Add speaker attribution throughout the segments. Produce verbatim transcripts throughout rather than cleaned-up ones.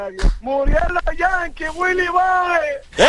Speaker 1: Murió la Yankee, Willy Baez.
Speaker 2: ¡Eh!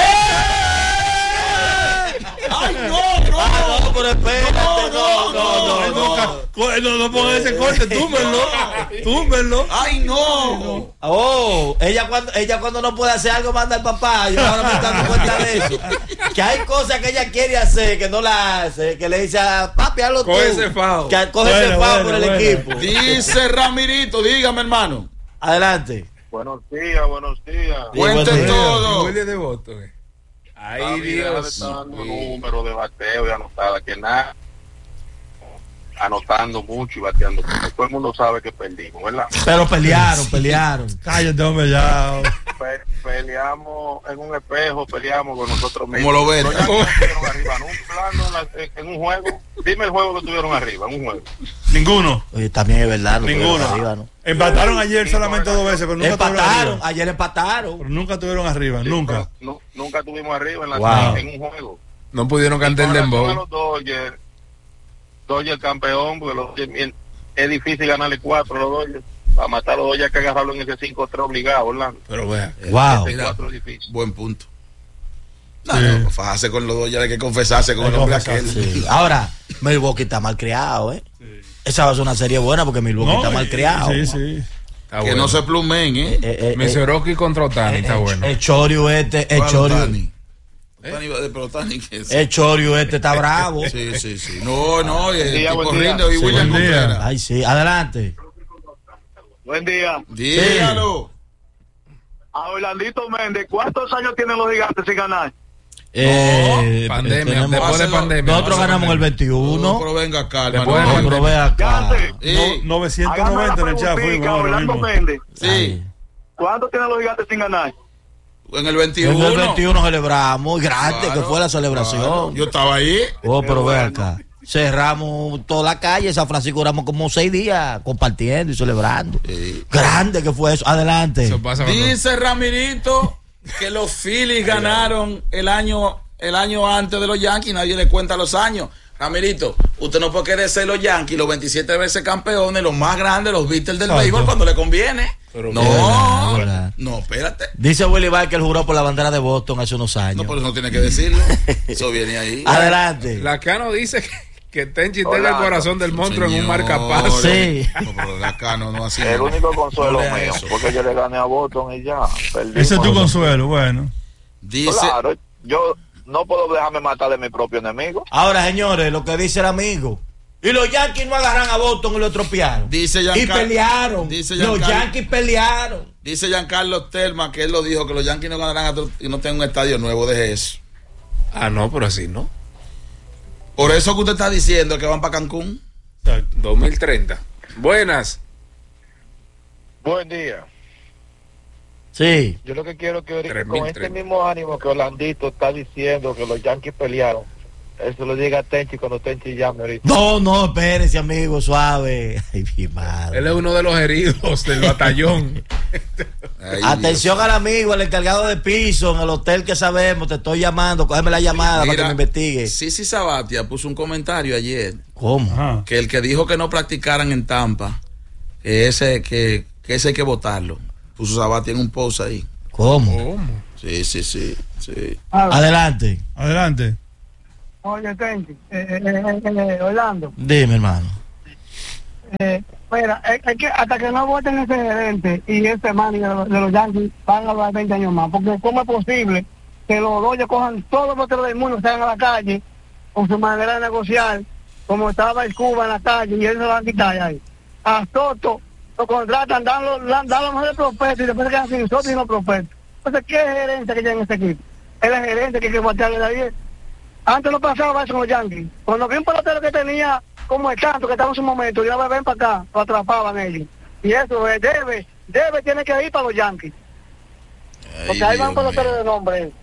Speaker 2: ¡Ay, no, no! Ah, no, pero espérate, no, no, no, no, no,
Speaker 3: no, no pongas ese corte, túmbenlo, túmbenlo.
Speaker 2: ¡Ay, no!
Speaker 4: Oh, ella cuando, ella cuando no puede hacer algo manda al papá. Yo ahora me estoy dando cuenta de eso. Que hay cosas que ella quiere hacer que no la hace, que le dice a papi, hazlo tú.
Speaker 3: Coge ese fao.
Speaker 4: Que coge bueno, ese fao bueno, por el bueno. equipo.
Speaker 2: Dice Ramirito, dígame, hermano.
Speaker 4: Adelante.
Speaker 1: Buenos días, buenos días.
Speaker 2: Cuenten todo.
Speaker 3: Willy de Boston. Ay,
Speaker 1: ah,
Speaker 3: Dios.
Speaker 1: Está dando número de bateo y anotada, que nada. Anotando mucho y bateando mucho. Todo el mundo sabe que perdimos, ¿verdad?
Speaker 4: Pero pelearon, pelearon.
Speaker 3: Cállate, hombre, ya.
Speaker 1: Pe peleamos en un espejo, peleamos con nosotros mismos.
Speaker 2: ¿Cómo lo ven?
Speaker 1: Los Yankees estuvieron arriba en un plano, en un juego. Dime el juego que tuvieron arriba, en un juego.
Speaker 3: Ninguno.
Speaker 4: Oye, también es verdad. No
Speaker 3: Ninguno.
Speaker 4: Arriba, ¿no?
Speaker 3: Empataron ayer solamente dos veces, pero nunca
Speaker 4: empataron. Ayer empataron.
Speaker 3: Pero nunca tuvieron arriba,
Speaker 1: sí,
Speaker 3: nunca.
Speaker 1: No, nunca tuvimos arriba en, la,
Speaker 4: wow.
Speaker 1: en un juego.
Speaker 3: No pudieron cantar el dembow.
Speaker 1: Los Dodgers, Dodgers campeón, porque los Dodgers, es difícil ganarle cuatro a los Dodgers. Para matar a los Dodgers hay que agarrarlo en ese cinco tres obligado, Orlando.
Speaker 3: Pero vea.
Speaker 4: Wow.
Speaker 1: Mira,
Speaker 2: buen punto. No, sí. no, fajarse con los Dodgers hay que confesarse con hay el hombre aquel.
Speaker 4: Sí. Ahora, Milwaukee está mal criado, ¿eh? Sí. Esa va a ser una serie buena porque Milwaukee no, está mal criado.
Speaker 3: Sí, sí.
Speaker 2: Está que bueno. No se plumen, ¿eh?
Speaker 4: eh, eh
Speaker 3: Misoroki contra Otani, eh, está
Speaker 4: eh,
Speaker 3: bueno.
Speaker 4: El Chorio este, el Chorio.
Speaker 2: Otani. Otani va de Otani, ¿qué es?
Speaker 4: El Chorio este está bravo.
Speaker 2: Sí, sí, sí. No, no, el día, tipo rindo y sí, William Contreras.
Speaker 4: Ay, sí, adelante.
Speaker 1: Buen día.
Speaker 2: Dígalo.
Speaker 1: Sí. A Orlandito Méndez, ¿cuántos años tienen los Gigantes sin ganar?
Speaker 4: Eh,
Speaker 3: no, pandemia, tenemos, después de pandemia.
Speaker 4: Nosotros ganamos el veintiuno.
Speaker 2: No, pero venga, calma.
Speaker 4: No, pero ve acá.
Speaker 1: Sí.
Speaker 3: No, novecientos noventa en el chat fuimos ahora mismo.
Speaker 1: Méndez.
Speaker 2: Sí.
Speaker 1: ¿Cuánto tienen los Gigantes sin ganar?
Speaker 2: En el veintiuno.
Speaker 4: En el veintiuno celebramos, muy grande claro, que fue la celebración.
Speaker 2: Claro. Yo estaba ahí.
Speaker 4: Oh, pero ve acá. Cerramos toda la calle, San Francisco, duramos como seis días compartiendo y celebrando. Sí. Grande que fue eso. Adelante.
Speaker 2: Eso pasa dice Ramirito que los Phillies ganaron el año el año antes de los Yankees, nadie le cuenta los años. Ramirito, usted no puede querer ser los Yankees, los veintisiete veces campeones, los más grandes, los Beatles del béisbol cuando le conviene. Pero no, verdad, verdad. no, espérate.
Speaker 4: Dice Willy Baez que él juró por la bandera de Boston hace unos años.
Speaker 2: No, por eso no tiene que decirlo. Eso viene ahí.
Speaker 4: Adelante.
Speaker 3: Lacano dice que que Tenchi tenga el corazón del monstruo señor, en un marcapaso.
Speaker 4: Sí.
Speaker 2: No, pero Lacano no así.
Speaker 1: El único consuelo no mío, eso. Porque yo le gané a Boston y ya.
Speaker 3: Ese es tu consuelo, bueno.
Speaker 2: Dice.
Speaker 1: Claro, yo no puedo dejarme matar de mi propio enemigo.
Speaker 4: Ahora, señores, lo que dice el amigo. Y los Yankees no agarran a Boston y lo estropearon.
Speaker 2: Dice
Speaker 4: y pelearon.
Speaker 2: Dice
Speaker 4: los Yankees pelearon.
Speaker 2: Dice Giancarlo Telma que él lo dijo, que los Yankees no ganarán y no tienen un estadio nuevo. Deje eso.
Speaker 3: Ah, no, pero así no.
Speaker 2: Por eso que usted está diciendo que van para Cancún.
Speaker 3: dos mil treinta. Buenas.
Speaker 1: Buen día.
Speaker 4: Sí.
Speaker 1: Yo lo que quiero es que con este mismo ánimo que Orlandito está diciendo que los Yankees pelearon, eso lo diga a Tenchi cuando Tenchi llame ahorita.
Speaker 4: No, no, espérese, amigo, suave. Ay, mi madre.
Speaker 3: Él es uno de los heridos del batallón.
Speaker 4: Ay, atención Dios. Al amigo, al encargado de piso en el hotel que sabemos, te estoy llamando, cógeme la llamada. Mira, para que me investigue.
Speaker 2: Sisi Sabatia puso un comentario ayer.
Speaker 4: ¿Cómo?
Speaker 2: Ajá. Que el que dijo que no practicaran en Tampa, que ese que, que ese hay que votarlo. Puso Sabatia en un post ahí.
Speaker 4: ¿Cómo?
Speaker 3: ¿Cómo?
Speaker 2: Sí, sí, sí, sí.
Speaker 4: Adelante.
Speaker 3: Adelante.
Speaker 1: Oye, Tenchi, eh, eh, eh, Orlando.
Speaker 4: Dime, hermano.
Speaker 1: Eh, mira, es, es que hasta que no voten ese gerente y ese manager de los, de los Yankees van a dar veinte años más, porque ¿cómo es posible que los Dodgers cojan todos los boteros del mundo, salgan a la calle con su manera de negociar, como estaba el Cuba en la calle y él se lo van a quitar ahí? A Soto lo contratan, dan los, dan, dan los mejores prospectos y después se quedan sin Soto y los prospectos. Entonces, ¿qué gerencia que tiene en este equipo? Es la gerencia que hay que batearle de ahí. Antes no pasaba eso con los Yankees. Cuando vi un pelotero que tenía como el tanto que estaba en su momento, ya ven para acá, lo atrapaban ellos. Y eso eh, debe, debe, tiene que ir para los Yankees. Ay, porque ahí van peloteros de nombre.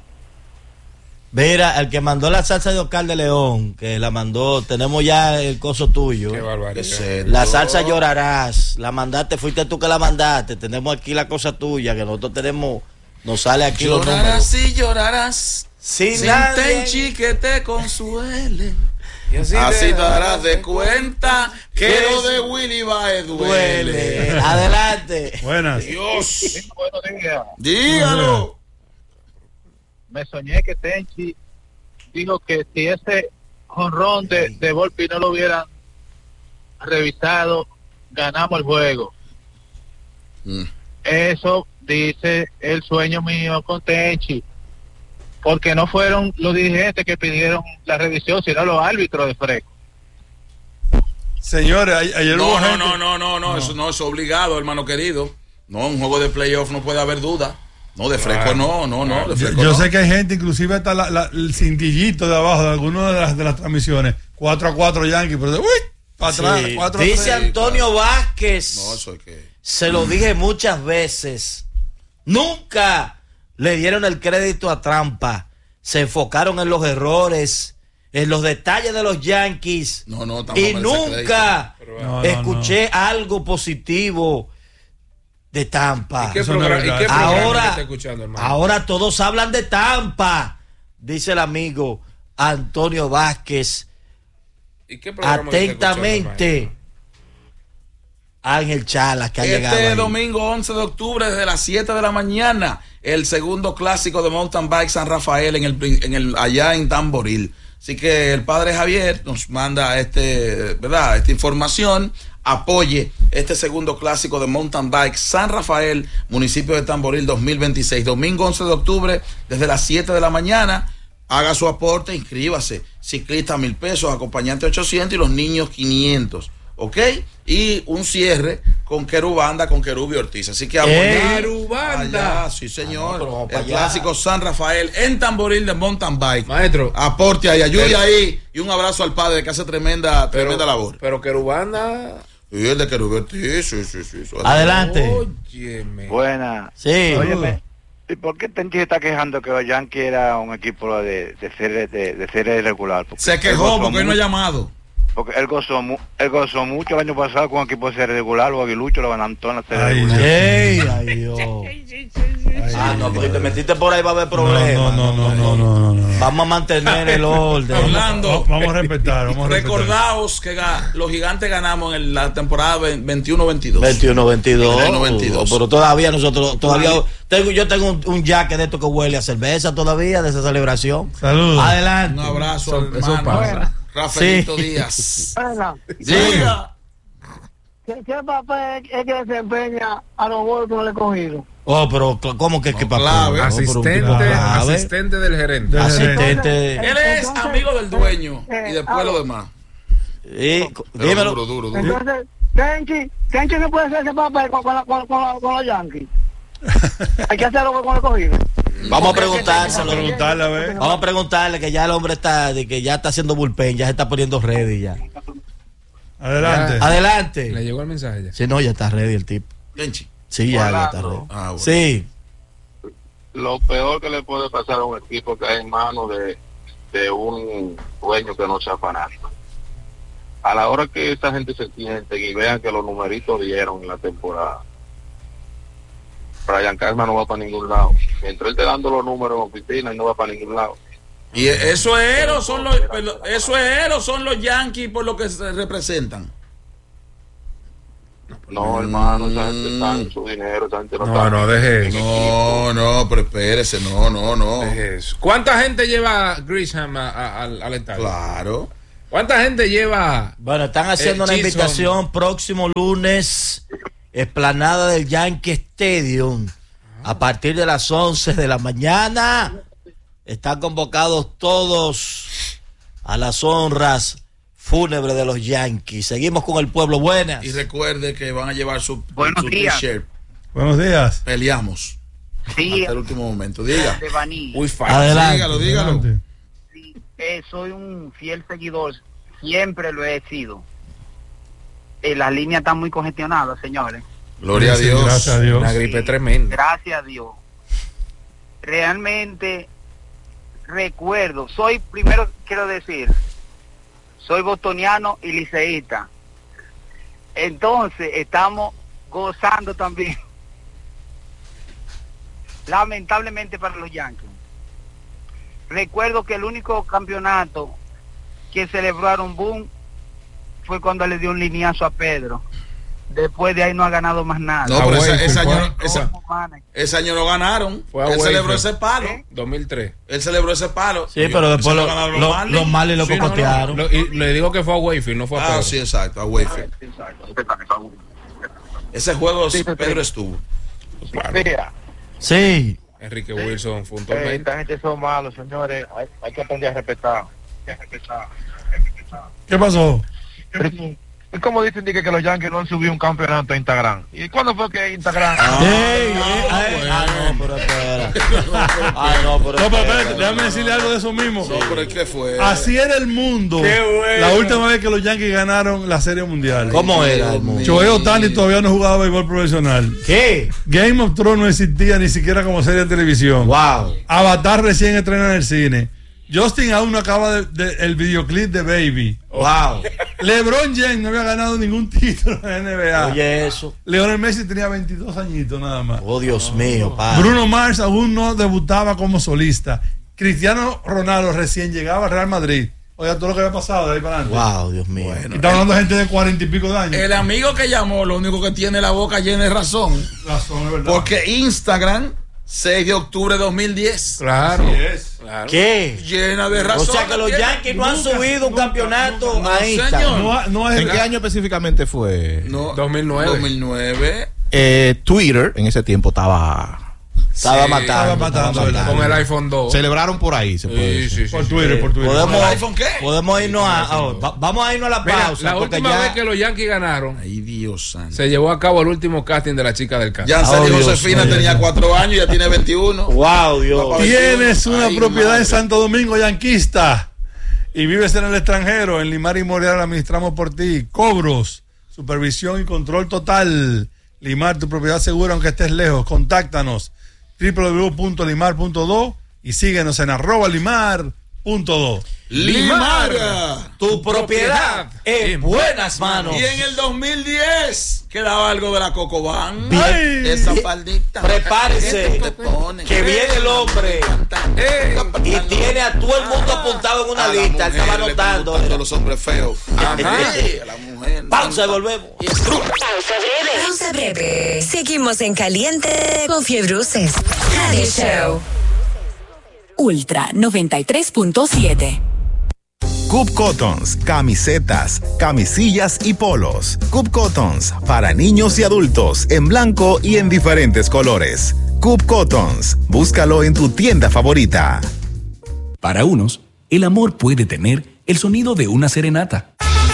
Speaker 4: Mira, el que mandó la salsa de Oscar de León, que la mandó, tenemos ya el coso tuyo.
Speaker 3: Qué barbaridad.
Speaker 4: La salsa llorarás, la mandaste, fuiste tú que la mandaste. Tenemos aquí la cosa tuya, que nosotros tenemos, nos sale aquí
Speaker 2: llorarás
Speaker 4: los números.
Speaker 2: Y llorarás.
Speaker 4: Sin,
Speaker 2: sin Tenchi que te consuele.
Speaker 3: Y así,
Speaker 2: así
Speaker 3: te
Speaker 2: te darás de cuenta que lo de Willy Baez duele.
Speaker 4: Duele. Adelante.
Speaker 5: Buenas.
Speaker 2: Dios.
Speaker 6: Buenos días.
Speaker 2: Dígalo.
Speaker 6: Me soñé que Tenchi dijo que si ese jonrón de, de Volpi no lo hubieran revisado, ganamos el juego.
Speaker 2: Mm.
Speaker 6: Eso dice el sueño mío con Tenchi, porque no fueron los dirigentes que pidieron la revisión, sino los árbitros de Fresco.
Speaker 5: Señores, a- ayer
Speaker 2: No,
Speaker 5: hubo
Speaker 2: no,
Speaker 5: gente-
Speaker 2: no, no, no, no, eso no es obligado, hermano querido. No, un juego de playoff no puede haber duda. No, de Fresco no, no, no, de
Speaker 5: Yo,
Speaker 2: Fresco
Speaker 5: yo
Speaker 2: no.
Speaker 5: sé que hay gente, inclusive hasta la, la- el cintillito de abajo de algunas de las, de las transmisiones, cuatro a cuatro Yankees, pero de uy, para atrás,
Speaker 4: Sí.
Speaker 5: cuatro a
Speaker 4: Dice
Speaker 5: tres.
Speaker 4: Antonio Vázquez.
Speaker 2: No, eso es que...
Speaker 4: Se lo dije muchas veces. Nunca le dieron el crédito a Trampa. Se enfocaron en los errores, en los detalles de los Yankees.
Speaker 2: No, no, tampoco
Speaker 4: Y
Speaker 2: merece
Speaker 4: nunca
Speaker 5: No, no,
Speaker 4: escuché algo positivo de Tampa.
Speaker 3: ¿Y qué,
Speaker 5: Eso no es
Speaker 3: programa, ¿y
Speaker 5: verdad.
Speaker 3: qué programa
Speaker 4: Ahora-
Speaker 3: que está escuchando, hermano?
Speaker 4: Ahora todos hablan de Tampa, dice el amigo Antonio Vázquez.
Speaker 3: ¿Y qué programa que está escuchando,
Speaker 4: Atentamente, Ángel Chalas, que ha llegado
Speaker 2: Este
Speaker 4: ahí.
Speaker 2: domingo once de octubre desde las siete de la mañana, el segundo clásico de Mountain Bike San Rafael en el, en el allá en Tamboril. Así que el padre Javier nos manda este, ¿verdad? Esta información. Apoye este segundo clásico de Mountain Bike San Rafael, municipio de Tamboril dos mil veintiséis. Domingo once de octubre desde las siete de la mañana. Haga su aporte, inscríbase. Ciclista mil pesos, acompañante ochocientos y los niños quinientos. ¿Ok? Y un cierre con Querubanda, con Querubi Ortiz. Así que apoye.
Speaker 3: Querubanda.
Speaker 2: Allá, sí, señor.
Speaker 4: Ah, no, pero vamos para
Speaker 2: el
Speaker 4: allá.
Speaker 2: clásico San Rafael en Tamboril de Mountain Bike.
Speaker 3: Maestro.
Speaker 2: Aporte ahí, ayude
Speaker 3: Pero-
Speaker 2: ahí. Y un abrazo al padre que hace tremenda, tremenda labor.
Speaker 3: Pero Querubanda.
Speaker 2: Y el de Querubi Ortiz, sí, sí, sí. sí.
Speaker 4: Adelante.
Speaker 3: Óyeme.
Speaker 7: Buena.
Speaker 4: Sí.
Speaker 7: Óyeme, ¿y por qué Tenchi se está quejando que los Yankees era un equipo de, de serie de, de serie irregular? Porque
Speaker 2: Se
Speaker 7: él
Speaker 2: quejó
Speaker 7: gozó
Speaker 2: porque él no ha
Speaker 7: mucho-
Speaker 2: llamado.
Speaker 7: Porque él gozó, mu- él gozó mucho el año pasado con un equipo de serie regular, los aguiluchos lo ganaron toda la serie
Speaker 5: Ay,
Speaker 7: regular.
Speaker 4: Ey, ay, Dios. Ah, no, porque te metiste por ahí va a haber
Speaker 5: No,
Speaker 4: problemas.
Speaker 5: no, no, no, no, no, no, no.
Speaker 4: Vamos a mantener el orden.
Speaker 2: Hablando.
Speaker 5: Vamos a respetar, vamos a respetar.
Speaker 2: Recordaos que ga- los gigantes ganamos en la temporada veintiuno veintidós.
Speaker 4: veintiuno veintidós.
Speaker 2: veintiuno veintidós.
Speaker 4: Pero todavía nosotros, todavía tengo, yo tengo un, un jacket de esto que huele a cerveza todavía, de esa celebración.
Speaker 5: Saludos.
Speaker 2: Un
Speaker 4: Adelante.
Speaker 2: abrazo
Speaker 3: Eso-
Speaker 2: al
Speaker 3: eso
Speaker 2: hermano
Speaker 3: pasa.
Speaker 2: Rafaelito
Speaker 4: Sí.
Speaker 2: Díaz.
Speaker 1: Bueno,
Speaker 2: Diga.
Speaker 1: ¿qué, qué papel es que desempeña a los Wolves con el escogido?
Speaker 4: Oh, pero ¿cómo que qué
Speaker 2: No,
Speaker 4: papel?
Speaker 2: clave.
Speaker 4: Oh, pero un tipo
Speaker 3: Asistente,
Speaker 4: clave.
Speaker 3: asistente del gerente.
Speaker 5: Del
Speaker 4: Asistente.
Speaker 2: Él es
Speaker 1: Entonces,
Speaker 2: amigo del dueño
Speaker 1: eh,
Speaker 2: y después
Speaker 1: ah,
Speaker 2: lo demás.
Speaker 4: Y,
Speaker 2: Pero
Speaker 4: dímelo.
Speaker 2: duro, duro, duro.
Speaker 1: Entonces, Tenchi, Tenchi no puede hacer ese papel con, con, la- con, con, con los Yankees. Hay que hacerlo con el escogido.
Speaker 4: Vamos a
Speaker 5: Vamos a
Speaker 4: preguntárselo.
Speaker 5: preguntarle, a ver.
Speaker 4: Vamos a preguntarle que ya el hombre está, de que ya está haciendo bullpen, ya se está poniendo ready ya.
Speaker 5: Adelante.
Speaker 3: Ya.
Speaker 4: Adelante.
Speaker 3: Le llegó el mensaje ya.
Speaker 4: Sí, no, ya está ready el tipo.
Speaker 2: Tenchi.
Speaker 4: Sí, ya, ya está ready.
Speaker 6: Orlando.
Speaker 2: Ah, bueno.
Speaker 4: Sí.
Speaker 6: Lo peor que le puede pasar a un equipo que es en manos de, de un dueño que no sea fanático. A la hora que esa gente se siente y vean que los numeritos dieron en la temporada, Brian Karma no va para ningún lado. Mientras él esté dando los números en oficina, él no va para ningún lado.
Speaker 2: Y eso es él o son los, perdón, eso es él o son los Yankees por lo que se representan.
Speaker 6: No, hermano, esa gente está en su dinero, esa gente no,
Speaker 3: No,
Speaker 6: está
Speaker 3: no,
Speaker 6: en-
Speaker 3: deje
Speaker 6: en
Speaker 3: eso.
Speaker 6: equipo.
Speaker 2: No, no, pero espérese, no, no, no.
Speaker 3: Deje eso. ¿Cuánta gente lleva Grisham a- a- al, al estadio?
Speaker 2: Claro.
Speaker 3: ¿Cuánta gente lleva?
Speaker 4: Bueno, están haciendo
Speaker 3: El
Speaker 4: una
Speaker 3: Chisholm.
Speaker 4: invitación próximo lunes, explanada del Yankee Stadium, a partir de las once de la mañana. Están convocados todos a las honras fúnebres de los Yankees. Seguimos con el pueblo. Buenas.
Speaker 2: Y recuerde que van a llevar su,
Speaker 8: Buenos
Speaker 2: su
Speaker 8: días.
Speaker 2: t-shirt.
Speaker 5: Buenos días.
Speaker 2: Peleamos
Speaker 8: Sí,
Speaker 2: hasta el último momento. Diga.
Speaker 8: de Baní.
Speaker 3: Uy, fácil.
Speaker 4: Adelante.
Speaker 2: Dígalo, dígalo.
Speaker 5: Adelante.
Speaker 8: Sí, eh, soy un fiel seguidor, siempre lo he sido. Eh, las líneas están muy congestionadas, señores.
Speaker 2: Gloria a
Speaker 5: Sí,
Speaker 2: Dios.
Speaker 5: Gracias a Dios.
Speaker 3: Una gripe tremenda.
Speaker 8: Gracias a Dios. Realmente recuerdo, soy, primero quiero decir, soy bostoniano y liceísta. Entonces estamos gozando también. Lamentablemente para los Yankees. Recuerdo que el único campeonato que celebraron boom fue cuando le dio un lineazo a Pedro. Después de ahí no ha ganado más nada.
Speaker 2: No, pero ese, ese,
Speaker 3: fue,
Speaker 2: año,
Speaker 3: fue,
Speaker 2: ese, ese año lo ganaron.
Speaker 3: Fue
Speaker 2: Él
Speaker 3: Wafer.
Speaker 2: celebró ese palo.
Speaker 8: ¿Eh?
Speaker 3: dos mil tres.
Speaker 2: Él celebró ese palo.
Speaker 4: Sí, pero después lo, lo, los Marlins lo
Speaker 3: Sí, no,
Speaker 4: cocotearon.
Speaker 3: no, lo- y le digo que fue a Wafer, no fue a
Speaker 2: Ah,
Speaker 3: Pedro.
Speaker 2: sí, exacto, a Wafer. Ese juego
Speaker 6: Sí, sí, sí.
Speaker 2: Pedro estuvo.
Speaker 3: Claro.
Speaker 6: Mira,
Speaker 4: Sí.
Speaker 3: Enrique Wilson fue un
Speaker 6: eh,
Speaker 3: tormento.
Speaker 6: esta gente son malos, señores. Hay, hay que aprender a respetar. Hay que respetar.
Speaker 5: ¿Qué pasó?
Speaker 6: Es como dicen que, que los Yankees no han subido un campeonato a Instagram. ¿Y cuándo fue que Instagram?
Speaker 2: Ah,
Speaker 4: Ey,
Speaker 2: no,
Speaker 4: ey, ay,
Speaker 2: bueno.
Speaker 4: ah, no, pero espera. Ah, no, pero
Speaker 5: No, pero
Speaker 4: espera.
Speaker 5: espérate, déjame decirle algo de eso mismo.
Speaker 2: No, pero ¿qué fue?
Speaker 5: Así era el mundo.
Speaker 3: Qué bueno.
Speaker 5: La última vez que los Yankees ganaron la Serie Mundial.
Speaker 4: ¿Cómo era el mundo?
Speaker 5: Shohei Ohtani todavía no jugaba béisbol profesional.
Speaker 4: ¿Qué?
Speaker 5: Game of Thrones no existía ni siquiera como serie de televisión.
Speaker 4: Wow.
Speaker 5: Avatar recién estrena en el cine. Justin aún no acaba de, de- el videoclip de Baby.
Speaker 4: Wow.
Speaker 5: LeBron James no había ganado ningún título en la N B A.
Speaker 4: Oye, eso.
Speaker 5: Leonel Messi tenía veintidós añitos nada más.
Speaker 4: Oh, Dios mío, padre.
Speaker 5: Bruno Mars aún no debutaba como solista. Cristiano Ronaldo recién llegaba al Real Madrid. Oiga, todo lo que había pasado de ahí para adelante.
Speaker 4: Wow, Dios mío.
Speaker 5: Y estamos hablando de gente de cuarenta y pico de años.
Speaker 2: El amigo que llamó, lo único que tiene la boca llena de razón.
Speaker 5: Razón, es verdad.
Speaker 2: Porque Instagram, seis de octubre de dos mil diez.
Speaker 3: Claro.
Speaker 5: Así es.
Speaker 3: Claro.
Speaker 4: ¿Qué?
Speaker 2: Llena de
Speaker 4: O
Speaker 2: razón.
Speaker 4: sea que los
Speaker 2: tiene.
Speaker 4: Yankees no han
Speaker 5: Nunca,
Speaker 4: subido un
Speaker 5: nunca,
Speaker 4: campeonato
Speaker 2: nunca.
Speaker 4: a
Speaker 2: No,
Speaker 4: Instagram.
Speaker 2: señor.
Speaker 5: No, ha- no es
Speaker 9: ¿En qué año específicamente fue?
Speaker 2: No,
Speaker 3: dos mil nueve.
Speaker 2: dos mil nueve.
Speaker 9: Eh, Twitter en ese tiempo estaba.
Speaker 4: Estaba
Speaker 2: Sí,
Speaker 4: matando.
Speaker 5: estaba matando, ¿verdad?
Speaker 3: Con el iPhone dos.
Speaker 9: Celebraron por ahí, se puede
Speaker 3: Sí,
Speaker 9: decir.
Speaker 3: sí, sí,
Speaker 5: Por
Speaker 3: sí.
Speaker 5: Twitter, por Twitter.
Speaker 4: Podemos,
Speaker 2: ¿El iPhone qué?
Speaker 4: podemos irnos a, a- va- vamos a irnos a la
Speaker 3: Mira,
Speaker 4: pausa.
Speaker 3: la
Speaker 4: porque
Speaker 3: última
Speaker 4: ya-
Speaker 3: vez que los Yankees ganaron,
Speaker 2: Ay, Dios santo.
Speaker 3: se llevó a cabo el último casting de la chica del casting.
Speaker 2: Ya
Speaker 4: Oh,
Speaker 2: y
Speaker 4: Dios
Speaker 2: Josefina
Speaker 4: mío.
Speaker 2: tenía cuatro años, ya tiene veintiuno.
Speaker 4: Wow, Dios.
Speaker 5: Tienes una
Speaker 2: Ay,
Speaker 5: propiedad
Speaker 2: madre.
Speaker 5: en Santo Domingo, yanquista, y vives en el extranjero. En Limar Inmobiliaria la administramos por ti. Cobros, supervisión y control total. Limar, tu propiedad segura aunque estés lejos. Contáctanos doble u doble u doble u punto limar punto do y síguenos en arroba limar punto do.
Speaker 2: Limar.
Speaker 4: Tu propiedad en
Speaker 3: en
Speaker 4: buenas manos.
Speaker 2: Y en el dos mil diez quedaba algo de la Cocoban.
Speaker 5: Ay.
Speaker 2: Esa faldita.
Speaker 4: Prepárese,
Speaker 2: ¿Qué tú te pones?
Speaker 4: que viene el hombre
Speaker 2: Eh,
Speaker 4: y tiene a todo el mundo apuntado en una
Speaker 2: a la
Speaker 4: lista. Él
Speaker 2: mujer
Speaker 4: estaba
Speaker 2: le
Speaker 4: anotando.
Speaker 2: gustan los hombres feos.
Speaker 4: Ajá.
Speaker 2: Sí, a la mujer.
Speaker 4: Pausa y volvemos.
Speaker 2: Y estru-
Speaker 10: Pausa breve. Pausa breve. Seguimos en caliente con Fiebruces. Radio Show.
Speaker 11: Ultra noventa y tres punto siete.
Speaker 12: Coop Cottons, camisetas, camisillas y polos. Coop Cottons, para niños y adultos, en blanco y en diferentes colores. Coop Cottons, búscalo en tu tienda favorita.
Speaker 13: Para unos, el amor puede tener el sonido de una serenata.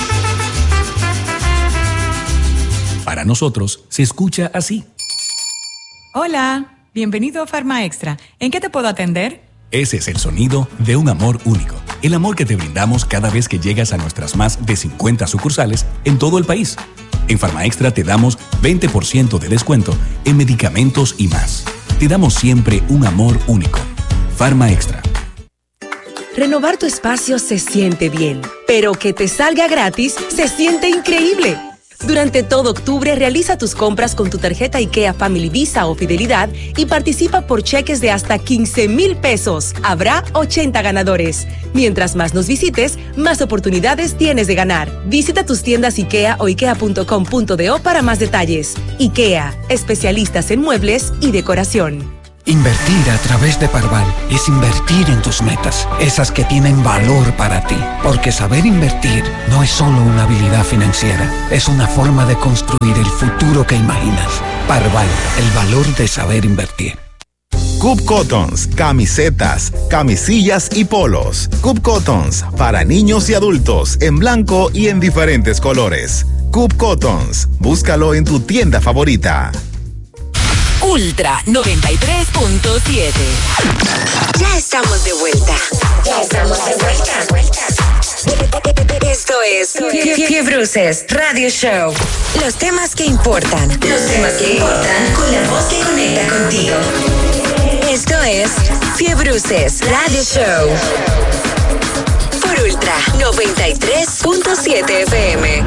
Speaker 13: Para nosotros, se escucha así.
Speaker 11: Hola, bienvenido a Farma Extra. ¿En qué te puedo atender?
Speaker 13: Ese es el sonido de un amor único. El amor que te brindamos cada vez que llegas a nuestras más de cincuenta sucursales en todo el país. En Farma Extra te damos veinte por ciento de descuento en medicamentos y más. Te damos siempre un amor único. Farma Extra.
Speaker 14: Renovar tu espacio se siente bien, pero que te salga gratis se siente increíble. Durante todo octubre realiza tus compras con tu tarjeta IKEA Family Visa o Fidelidad y participa por cheques de hasta quince mil pesos. Habrá ochenta ganadores. Mientras más nos visites, más oportunidades tienes de ganar. Visita tus tiendas IKEA o ikea punto com punto do para más detalles. IKEA, especialistas en muebles y decoración.
Speaker 15: Invertir a través de Parval es invertir en tus metas, esas que tienen valor para ti. Porque saber invertir no es solo una habilidad financiera, es una forma de construir el futuro que imaginas. Parval, el valor de saber invertir.
Speaker 12: Coop Cottons, camisetas, camisillas y polos. Coop Cottons, para niños y adultos, en blanco y en diferentes colores. Coop Cottons, búscalo en tu tienda favorita.
Speaker 11: Ultra noventa y tres punto siete.
Speaker 10: Ya estamos de vuelta. Ya estamos de vuelta. Esto es Fie- Fiebruces Radio Show. Los temas que importan. Los temas que importan con la voz que conecta contigo. Esto es Fiebruces Radio Show. Por Ultra noventa y tres punto siete F M.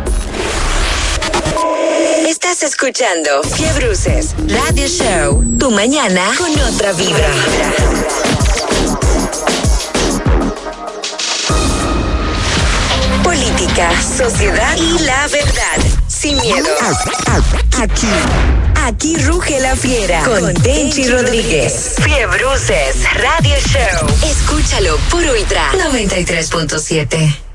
Speaker 10: Estás escuchando Fiebruces Radio Show. Tu mañana con otra vibra. política, sociedad y la verdad. Sin miedo. Aquí. Aquí ruge la fiera. Con Tenchi Rodríguez. Fiebruces Radio Show. Escúchalo por Ultra noventa y tres punto siete.